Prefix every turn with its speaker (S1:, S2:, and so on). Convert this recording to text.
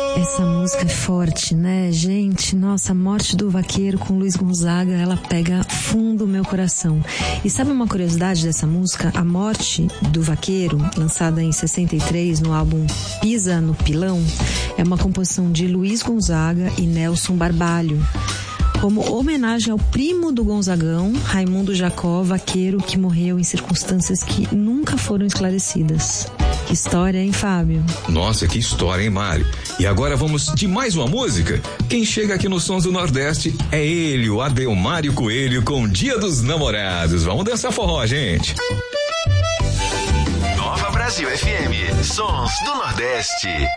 S1: Essa música é forte, né, gente? Nossa, a morte do vaqueiro com Luiz Gonzaga, ela pega fundo o meu coração. E sabe uma curiosidade dessa música? A morte do vaqueiro, lançada em 63 no álbum Pisa no Pilão, é uma composição de Luiz Gonzaga e Nelson Barbalho, como homenagem ao primo do Gonzagão, Raimundo Jacó, vaqueiro que morreu em circunstâncias que nunca foram esclarecidas. Que história, hein, Fábio?
S2: Nossa, que história, hein, Mari? E agora vamos de mais uma música? Quem chega aqui no Sons do Nordeste é ele, o Adelmário Coelho, com Dia dos Namorados. Vamos dançar forró, gente.
S3: Nova Brasil FM, Sons do Nordeste.